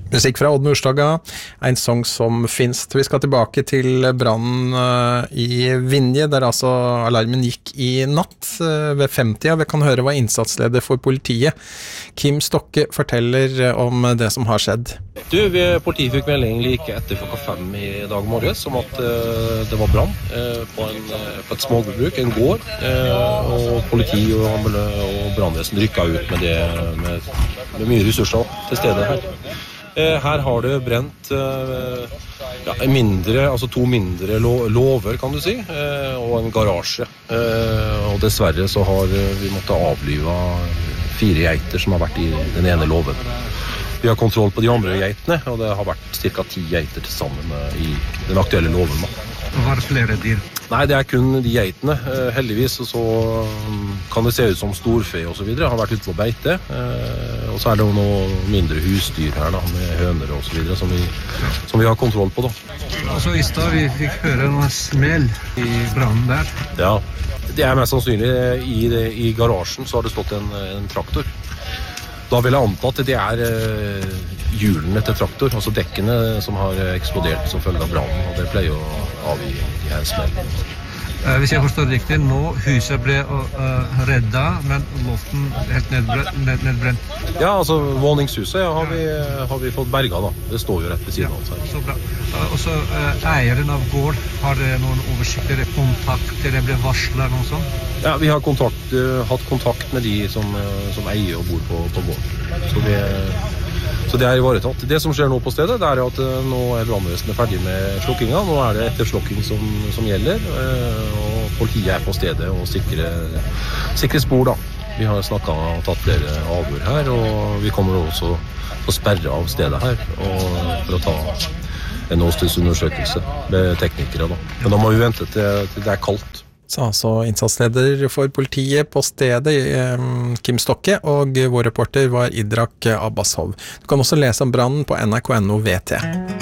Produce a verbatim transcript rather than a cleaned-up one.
Musikk fra Odd Nordstoga, en sang som finst. Vi skal tilbake til brannen i Vinje, der altså alarmen gikk i natt ved femtida. Vi kan høre hva innsatsleder for politiet, Kim Stokke, forteller om det som har skjedd. Du, vi, politiet fikk melding like etter klokka fem i dag morges om at uh, det var brann uh, på, en, uh, på et småbruk, en gård, uh, og politi og, og brannvesen rykket ut med, det, med, med mye ressurser til stedet her. Her har det brent ja, mindre, altså to mindre låver, kan du si, og en garasje. Og dessverre så har vi måttet avlive fire geiter som har vært i den ene låven. Vi har kontroll på de andre geitene, og det har vært ca. ti geiter til sammen i den aktuelle låven. Var det flere dyr? Nei, det er kun de geitene. Heldigvis så kan det se ut som storfe og så videre. Har vært ute på beite. Og så er det noen mindre husdyr her da, med høner og så videre, som vi, som vi har kontroll på da. Og så i stad vi fikk høre noen smell i brannen der. Ja, det er mest sannsynlig. I, det, i garasjen så har det stått en, en traktor. Da vil jeg anta at det er uh, hjulene til traktor, altså dekkene som har eksplodert som følge av brannen, og det pleier å avgi de her smellene. Uh, hvis jeg forstår riktig, nå huset ble uh, redda, men loften helt nedbrent? Ned, nedbrent. Ja, altså våningshuset ja, har, vi, har vi fått berga da. Det står jo rett ved siden av oss her. Så bra. Uh, og så uh, eieren av gård, har det noen oversikt eller kontakt, eller ble varslet eller noe sånt? Ja, vi har kontakt, uh, hatt kontakt med de som, uh, som eier og bor på, på gården. Så, vi, uh, så det er ivaretatt. Det som skjer nå på stedet, det er at uh, nå er brannvesenet ferdig med slukkinga. Nå er det etterslukking som, som gjelder, uh, og politiet er på stedet og sikrer, sikrer spor da. Vi har snakket og tatt flere avhør her, og vi kommer også å sperre av stedet her og, for å ta en åstedsundersøkelse med teknikere da. Men da må vi vente til, til det er kaldt. Sa altså innsatsleder for politiet på stedet, Kim Stokke, og vår reporter var Idrak Abbashov. Du kan også lese om brannen på N R K punkt N O V T.